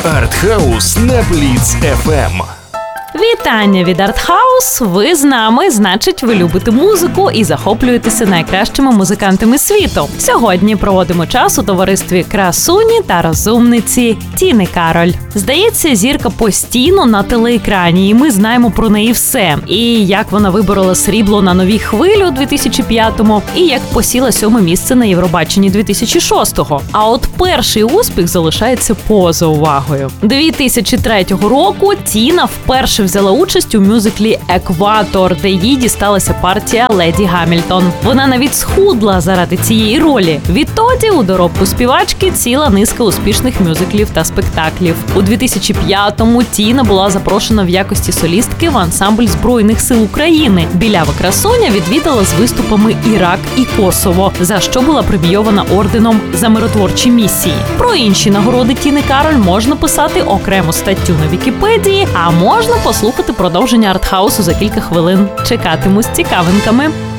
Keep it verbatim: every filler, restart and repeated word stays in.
Артхаус на Бліц еф ем. Вітання від Артхаус! Ви з нами, значить, ви любите музику і захоплюєтеся найкращими музикантами світу. Сьогодні проводимо час у товаристві красуні та розумниці Тіни Кароль. Здається, зірка постійно на телеекрані, і ми знаємо про неї все. І як вона виборола срібло на Новій хвилі у дві тисячі п'ятому, і як посіла сьоме місце на Євробаченні дві тисячі шостого. А от перший успіх залишається поза увагою. дві тисячі третього року Тіна вперше взяла участь у мюзиклі «Екватор», де їй дісталася партія Леді Гамільтон. Вона навіть схудла заради цієї ролі. Відтоді у доробку співачки ціла низка успішних мюзиклів та спектаклів. У дві тисячі п'ятому Тіна була запрошена в якості солістки в ансамбль Збройних сил України. Білява красуня відвідала з виступами Ірак і Косово, за що була премійована орденом за миротворчі місії. Про інші нагороди Тіни Кароль можна писати окрему статтю на Вікіпедії, а можна послухати продовження Артхаусу за кілька хвилин. Чекатиму з цікавинками.